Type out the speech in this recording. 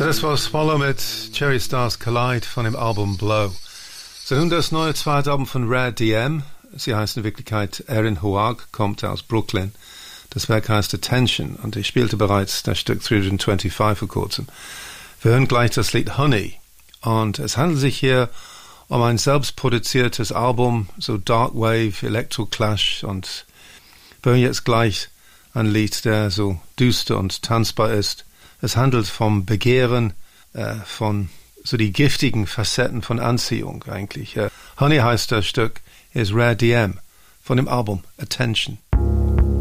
So, das war Swallow mit Cherry Stars Collide von dem Album Blow. So, nun das neue zweite Album von Rare DM. Sie heißt in Wirklichkeit Erin Hoag, kommt aus Brooklyn. Das Werk heißt Attention und ich spielte bereits das Stück 325 vor kurzem. Wir hören gleich das Lied Honey. Und es handelt sich hier um ein selbstproduziertes Album, so Dark Wave, Electro Clash, und wir hören jetzt gleich ein Lied, der so düster und tanzbar ist. Es handelt vom Begehren, von so die giftigen Facetten von Anziehung eigentlich. Honey heißt das Stück, ist Rare DM von dem Album Attention.